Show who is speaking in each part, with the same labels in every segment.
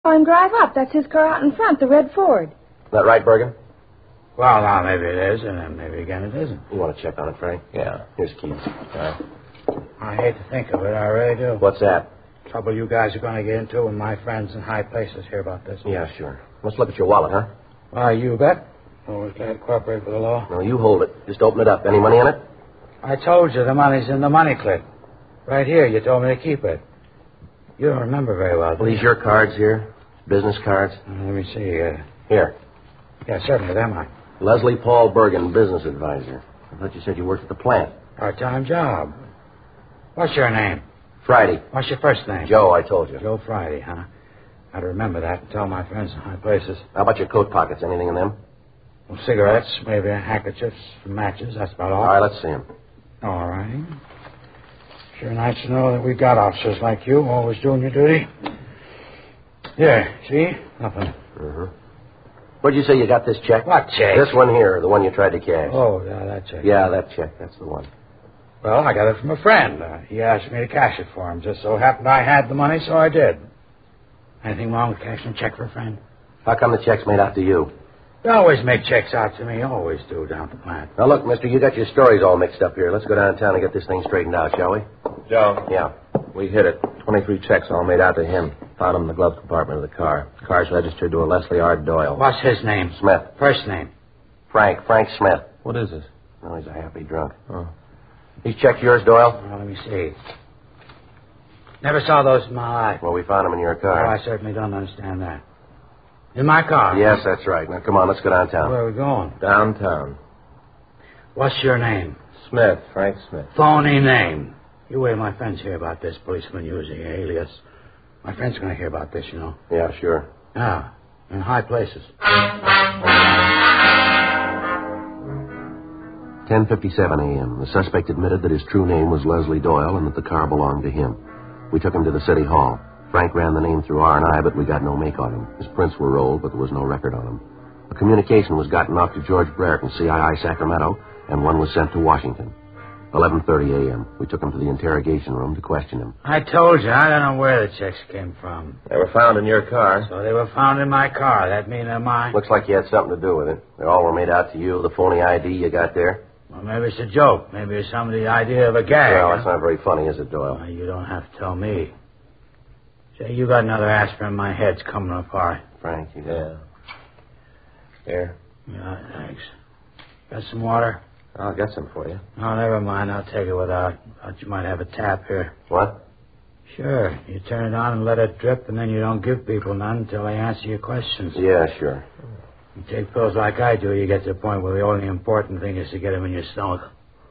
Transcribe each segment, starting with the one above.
Speaker 1: saw him drive up. That's his car out in front, the red Ford.
Speaker 2: Is that right, Bergen?
Speaker 3: Well, now, maybe it is, and then maybe again it isn't.
Speaker 2: You want to check on it, Frank?
Speaker 4: Yeah.
Speaker 2: Here's keys.
Speaker 3: I hate to think of it, I really do.
Speaker 2: What's that?
Speaker 3: Trouble you guys are going to get into when my friends in high places hear about this.
Speaker 2: Yeah, sure. Let's look at your wallet, huh?
Speaker 3: Why, you bet. Always glad to cooperate with the law.
Speaker 2: No, you hold it. Just open it up. Any money in it?
Speaker 3: I told you the money's in the money clip. Right here, you told me to keep it. You don't remember very well, do you?
Speaker 2: These your cards here? Business cards?
Speaker 3: Let me see.
Speaker 2: Here.
Speaker 3: Yeah, certainly, they're mine.
Speaker 2: Leslie Paul Bergen, business advisor. I thought you said you worked at the plant.
Speaker 3: Part-time job. What's your name?
Speaker 2: Friday.
Speaker 3: What's your first name?
Speaker 2: Joe, I told you.
Speaker 3: Joe Friday, huh? I'd remember that and tell my friends in high places.
Speaker 2: How about your coat pockets? Anything in them?
Speaker 3: Well, cigarettes, maybe handkerchiefs, matches, that's about all.
Speaker 2: All right, let's see them.
Speaker 3: All right. Sure nice to know that we got officers like you, always doing your duty. Here, see? Nothing.
Speaker 2: Mm-hmm. Where'd you say you got this check?
Speaker 3: What check?
Speaker 2: This one here, the one you tried to cash.
Speaker 3: Oh, yeah, that check.
Speaker 2: Yeah, that check. That's the one.
Speaker 3: Well, I got it from a friend. He asked me to cash it for him. Just so happened I had the money, so I did. Anything wrong with cashing a check for a friend?
Speaker 2: How come the check's made out to you?
Speaker 3: They always make checks out to me. Always do down at the plant.
Speaker 2: Now, look, mister, you got your stories all mixed up here. Let's go downtown and get this thing straightened out, shall we?
Speaker 4: Joe.
Speaker 2: Yeah.
Speaker 4: We hit it. 23 checks all made out to him. Found him in the glove compartment of the car. The car's registered to a Leslie R. Doyle.
Speaker 3: What's his name?
Speaker 2: Smith.
Speaker 3: First name?
Speaker 2: Frank Smith.
Speaker 4: What is this?
Speaker 2: Oh, he's a happy drunk.
Speaker 4: Oh.
Speaker 2: These checks yours, Doyle?
Speaker 3: Well, let me see. Never saw those in my life.
Speaker 2: Well, we found them in your
Speaker 3: Oh,
Speaker 2: car.
Speaker 3: I certainly don't understand that. In my car?
Speaker 2: Yes, that's right. Now, come on, let's go downtown.
Speaker 3: Where are we going?
Speaker 4: Downtown.
Speaker 3: What's your name?
Speaker 4: Smith. Frank Smith.
Speaker 3: Phony name. You wait till my friends hear about this. Policeman using your alias. My friends are going to hear about this, you know.
Speaker 2: Yeah, sure.
Speaker 3: Yeah, in high places.
Speaker 2: 10:57 a.m. The suspect admitted that his true name was Leslie Doyle and that the car belonged to him. We took him to the city hall. Frank ran the name through R&I, but we got no make on him. His prints were rolled, but there was no record on him. A communication was gotten off to George Brereton, CII Sacramento, and one was sent to Washington. 11:30 a.m. We took him to the interrogation room to question him.
Speaker 3: I told you, I don't know where the checks came from.
Speaker 4: They were found in your car.
Speaker 3: So they were found in my car. That mean they're mine?
Speaker 2: Looks like you had something to do with it. They all were made out to you, the phony ID you got there.
Speaker 3: Well, maybe it's a joke. Maybe it's somebody's idea of a gag.
Speaker 2: Well, that's not very funny, is it, Doyle?
Speaker 3: Well, you don't have to tell me. Say, you got another aspirin. My head's coming apart.
Speaker 2: Frank, you got
Speaker 4: Yeah. Here.
Speaker 3: Yeah, thanks. Got some water?
Speaker 4: I'll get some for you.
Speaker 3: No, never mind. I'll take it without. Thought you might have a tap here.
Speaker 2: What?
Speaker 3: Sure. You turn it on and let it drip, and then you don't give people none until they answer your questions.
Speaker 2: Yeah, sure.
Speaker 3: You take pills like I do, you get to the point where the only important thing is to get them in your stomach.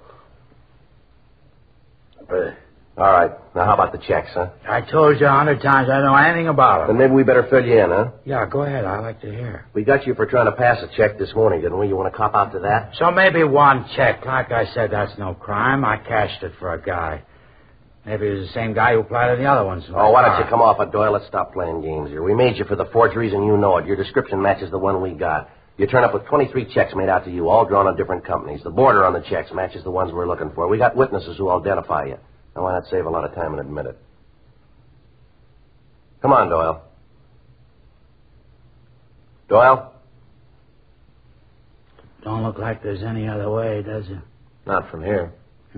Speaker 2: All right. Now, how about the checks, huh?
Speaker 3: I told you 100 times I don't know anything about
Speaker 2: Then
Speaker 3: them.
Speaker 2: maybe we better fill you in, huh?
Speaker 3: Yeah, go ahead. I like to hear.
Speaker 2: We got you for trying to pass a check this morning, didn't we? You want to cop out to that?
Speaker 3: So maybe one check. Like I said, that's no crime. I cashed it for a guy. Maybe it was the same guy who planted the other ones.
Speaker 2: Oh, why don't you come off it, Doyle? Let's stop playing games here. We made you for the forgeries, and you know it. Your description matches the one we got. You turn up with 23 checks made out to you, all drawn on different companies. The border on the checks matches the ones we're looking for. We got witnesses who identify you. Now, why not save a lot of time and admit it? Come on, Doyle. Doyle?
Speaker 3: Don't look like there's any other way, does it?
Speaker 4: Not from here.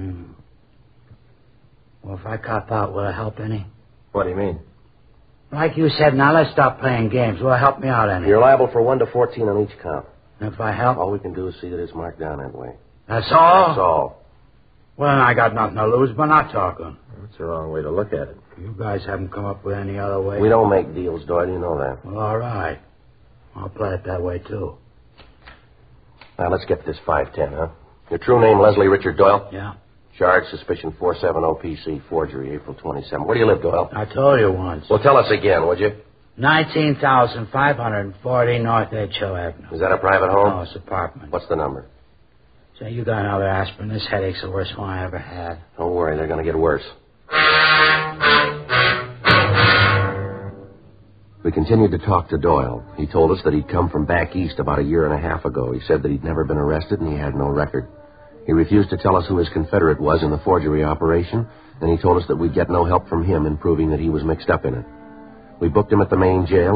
Speaker 3: Well, if I cop out, will it help any?
Speaker 4: What do you mean?
Speaker 3: Like you said, now let's stop playing games. Will it help me out any?
Speaker 2: You're liable for 1 to 14 on each count.
Speaker 3: And if I help?
Speaker 2: All we can do is see that it's marked down that way.
Speaker 3: That's all?
Speaker 2: That's all.
Speaker 3: Well, then I got nothing to lose by not talking.
Speaker 4: That's the wrong way to look at it.
Speaker 3: You guys haven't come up with any other way.
Speaker 2: We don't make deals, Doyle. You know that.
Speaker 3: Well, all right. I'll play it that way, too.
Speaker 2: Now, let's get this 510, huh? Your true name, Leslie Richard Doyle?
Speaker 3: Yeah?
Speaker 2: Charge, suspicion 470 PC, forgery, April 27. Where do you live, Doyle?
Speaker 3: I told you once.
Speaker 2: Well, tell us again, would you?
Speaker 3: 19,540 North Edge Hill Avenue.
Speaker 2: Is that a private home?
Speaker 3: No, it's apartment.
Speaker 2: What's the number?
Speaker 3: Say, you got another aspirin. This headache's the worst one I ever had.
Speaker 2: Don't worry, they're going to get worse. We continued to talk to Doyle. He told us that he'd come from back east about 1.5 years ago. He said that he'd never been arrested and he had no record. He refused to tell us who his confederate was in the forgery operation, and he told us that we'd get no help from him in proving that he was mixed up in it. We booked him at the main jail